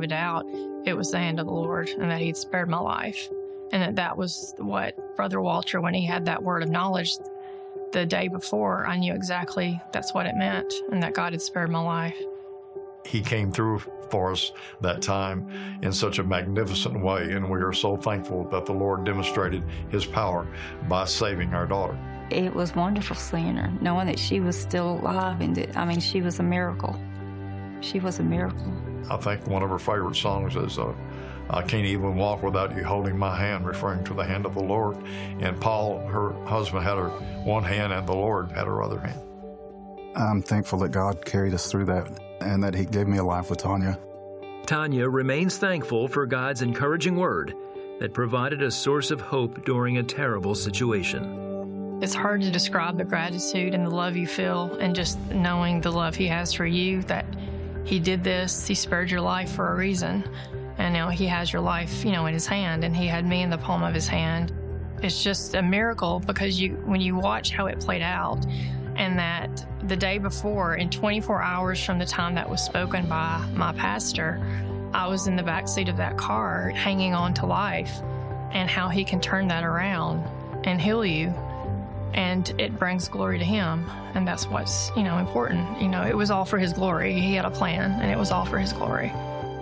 of a doubt it was the hand of the Lord and that he'd spared my life. And that was what Brother Walter, when he had that word of knowledge the day before, I knew exactly that's what it meant and that God had spared my life. He came through for us that time in such a magnificent way, and we are so thankful that the Lord demonstrated his power by saving our daughter. It was wonderful seeing her, knowing that she was still alive, and she was a miracle. She was a miracle. I think one of her favorite songs is I Can't Even Walk Without You Holding My Hand, referring to the hand of the Lord. And Paul, her husband, had her one hand and the Lord had her other hand. I'm thankful that God carried us through that and that he gave me a life with Tanya. Tanya remains thankful for God's encouraging word that provided a source of hope during a terrible situation. It's hard to describe the gratitude and the love you feel, and just knowing the love he has for you, that he did this, he spared your life for a reason. And now he has your life, in his hand, and he had me in the palm of his hand. It's just a miracle because when you watch how it played out, and that the day before, in 24 hours from the time that was spoken by my pastor, I was in the backseat of that car hanging on to life, and how he can turn that around and heal you. And it brings glory to him, and that's what's, important. It was all for his glory. He had a plan, and it was all for his glory.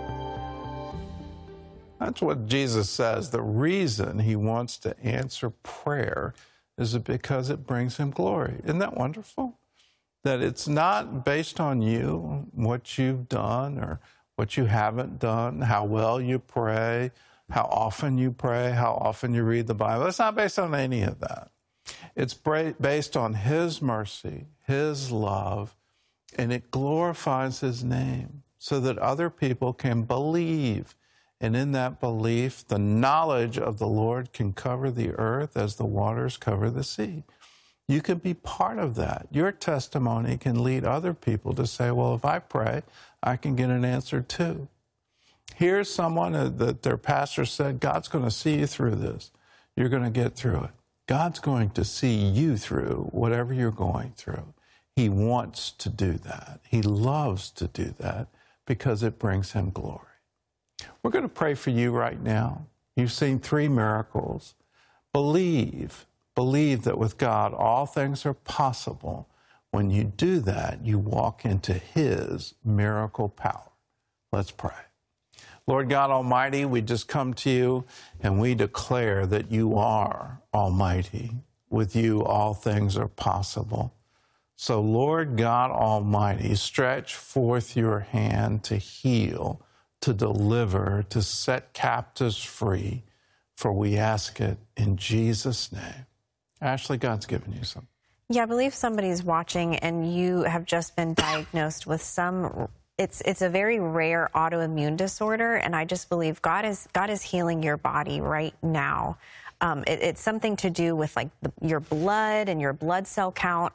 That's what Jesus says. The reason he wants to answer prayer is because it brings him glory. Isn't that wonderful? That it's not based on you, what you've done or what you haven't done, how well you pray, how often you pray, how often you read the Bible. It's not based on any of that. It's based on his mercy, his love, and it glorifies his name so that other people can believe. And in that belief, the knowledge of the Lord can cover the earth as the waters cover the sea. You can be part of that. Your testimony can lead other people to say, well, if I pray, I can get an answer too. Here's someone that their pastor said, God's going to see you through this. You're going to get through it. God's going to see you through whatever you're going through. He wants to do that. He loves to do that because it brings him glory. We're going to pray for you right now. You've seen 3 miracles. Believe that with God all things are possible. When you do that, you walk into his miracle power. Let's pray. Lord God Almighty, we just come to you and we declare that you are almighty. With you all things are possible. So Lord God Almighty, stretch forth your hand to heal, to deliver, to set captives free, for we ask it in Jesus' name. Ashley, God's given you some. Yeah, I believe somebody's watching and you have just been diagnosed with it's a very rare autoimmune disorder, and I just believe God is healing your body right now. It's something to do with your blood and your blood cell count.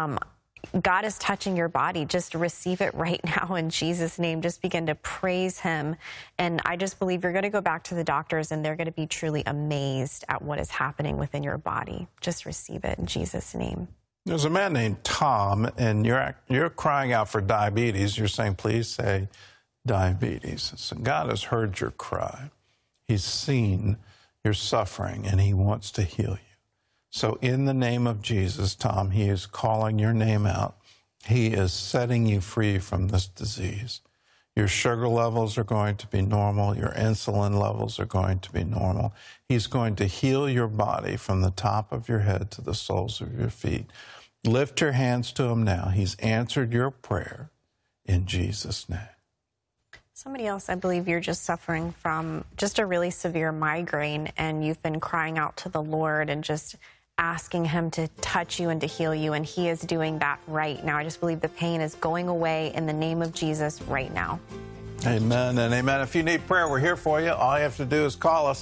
God is touching your body. Just receive it right now in Jesus' name. Just begin to praise him. And I just believe you're going to go back to the doctors and they're going to be truly amazed at what is happening within your body. Just receive it in Jesus' name. There's a man named Tom, and you're crying out for diabetes. You're saying, please say diabetes. So God has heard your cry. He's seen your suffering, and he wants to heal you. So in the name of Jesus, Tom, he is calling your name out. He is setting you free from this disease. Your sugar levels are going to be normal. Your insulin levels are going to be normal. He's going to heal your body from the top of your head to the soles of your feet. Lift your hands to him now. He's answered your prayer in Jesus' name. Somebody else, I believe you're just suffering from just a really severe migraine, and you've been crying out to the Lord and just asking him to touch you and to heal you, and he is doing that right now. I just believe the pain is going away in the name of Jesus right now. Amen and amen. If you need prayer, we're here for you. All you have to do is call us,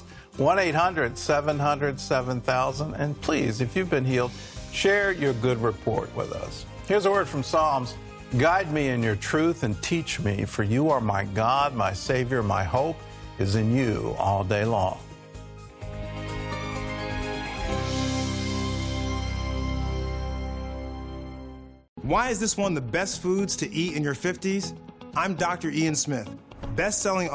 1-800-700-7000. And please, if you've been healed, share your good report with us. Here's a word from Psalms. Guide me in your truth and teach me, for you are my God, my Savior, my hope is in you all day long. Why is this one of the best foods to eat in your 50s? I'm Dr. Ian Smith, best-selling